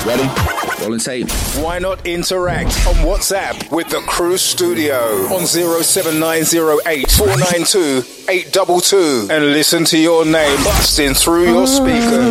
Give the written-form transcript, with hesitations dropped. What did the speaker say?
Ready? Rolling tape. Why not interact on WhatsApp with the Crew Studio on 07908 492 822 and listen to your name busting through your speakers.